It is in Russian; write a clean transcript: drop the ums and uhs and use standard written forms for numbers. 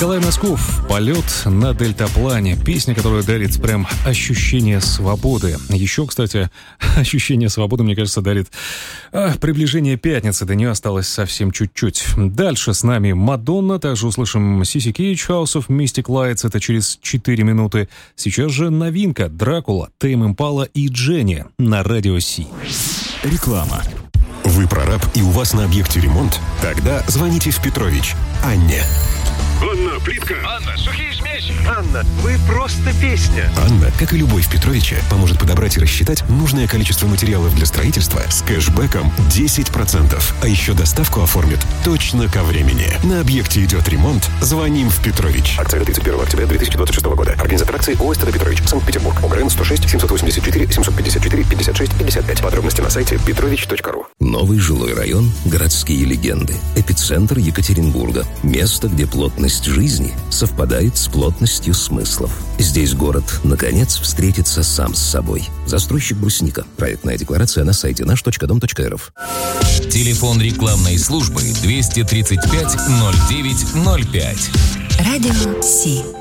Николай Носков, «Полет на дельтаплане». Песня, которая дарит прям ощущение свободы. Еще, кстати, ощущение свободы, мне кажется, дарит приближение пятницы. До нее осталось совсем чуть-чуть. Дальше с нами Мадонна. Также услышим Сиси Кейдж, House of Mystic Lights. Это через 4 минуты. Сейчас же новинка. Дракула, Тейм Импала и Дженни на Радио Си. Реклама. Вы прораб и у вас на объекте ремонт? Тогда звоните в Петрович Анне. Анна, плитка. Анна, сухие смеси. Анна, вы просто песня. Анна, как и любой в Петровиче, поможет подобрать и рассчитать нужное количество материалов для строительства с кэшбэком 10%. А еще доставку оформит точно ко времени. На объекте идет ремонт, звоним в Петрович. Акция до 31 октября 2026 года. Организатор акции ООО «СТД Петрович», Санкт-Петербург. ОГРН 106 784 754 56 55. Подробности на сайте petrovich.ru. Новый жилой район, городские легенды. Эпицентр Екатеринбурга. Место, где плотность жизни совпадает с плотностью смыслов. Здесь город, наконец, встретится сам с собой. Застройщик «Брусника». Проектная декларация на сайте наш.дом.рф. Телефон рекламной службы 235 09 05. Радио Си.